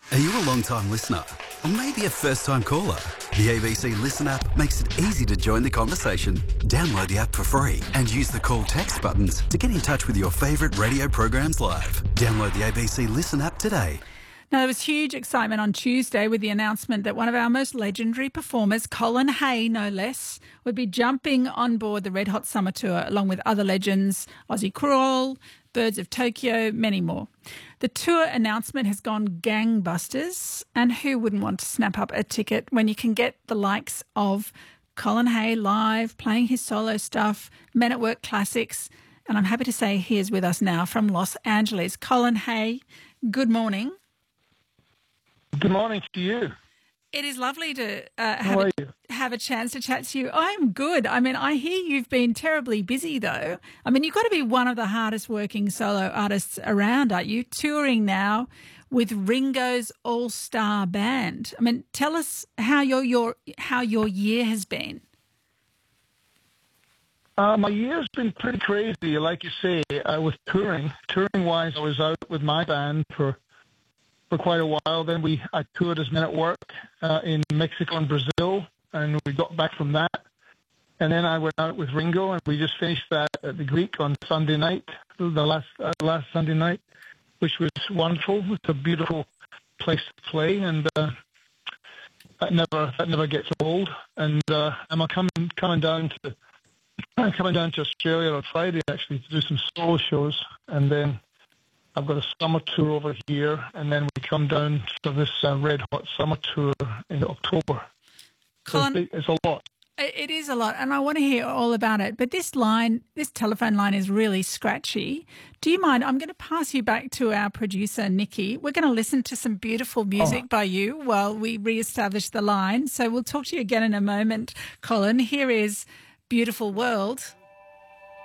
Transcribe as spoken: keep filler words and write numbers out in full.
Are you a long-time listener? Or maybe a first-time caller? The A B C Listen app makes it easy to join the conversation. Download the app for free and use the call text buttons to get in touch with your favourite radio programs live. Download the A B C Listen app today. Now, there was huge excitement on Tuesday with the announcement that one of our most legendary performers, Colin Hay, no less, would be jumping on board the Red Hot Summer Tour along with other legends, Ozzy Crawl, Birds of Tokyo, many more. The tour announcement has gone gangbusters, and who wouldn't want to snap up a ticket when you can get the likes of Colin Hay live, playing his solo stuff, Men at Work classics, and I'm happy to say he is with us now from Los Angeles. Colin Hay, good morning. Good morning to you. It is lovely to uh, have, a, have a chance to chat to you. I'm good. I mean, I hear you've been terribly busy, though. I mean, you've got to be one of the hardest working solo artists around, aren't you? Touring now with Ringo's all-star band. I mean, tell us how your your how your year has been. Uh, my year's been pretty crazy, like you say, uh, with touring. Touring-wise, I was out with my band for for quite a while. Then we I toured as Men at Work uh, in Mexico and Brazil, and we got back from that. And then I went out with Ringo, and we just finished that at the Greek on Sunday night, the last uh, last Sunday night, which was wonderful. It's a beautiful place to play, and uh, that never that never gets old. And uh, I'm coming coming down to I'm coming down to Australia on Friday actually to do some solo shows, and then I've got a summer tour over here, and then we come down for this uh, Red Hot Summer Tour in October. Colin, so it's, it's a lot. It is a lot, and I want to hear all about it. But this line, this telephone line is really scratchy. Do you mind? I'm going to pass you back to our producer, Nikki. We're going to listen to some beautiful music oh. by you while we re-establish the line. So we'll talk to you again in a moment, Colin. Here is Beautiful World